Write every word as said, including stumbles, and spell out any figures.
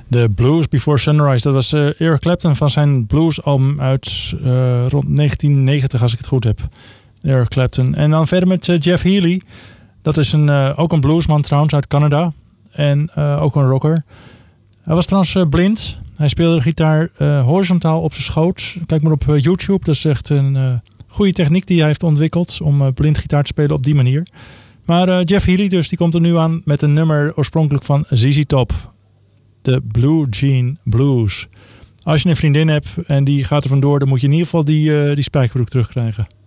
De Blues Before Sunrise, dat was uh, Eric Clapton van zijn bluesalbum uit uh, rond negentien negentig, als ik het goed heb. Eric Clapton. En dan verder met uh, Jeff Healey. Dat is een, uh, ook een bluesman trouwens uit Canada. En uh, ook een rocker. Hij was trouwens uh, blind. Hij speelde de gitaar uh, horizontaal op zijn schoot. Kijk maar op uh, YouTube. Dat is echt een uh, goede techniek die hij heeft ontwikkeld om uh, blind gitaar te spelen op die manier. Maar uh, Jeff Healey dus, die komt er nu aan met een nummer oorspronkelijk van Z Z Top. De Blue Jean Blues. Als je een vriendin hebt en die gaat er vandoor, dan moet je in ieder geval die, uh, die spijkerbroek terugkrijgen.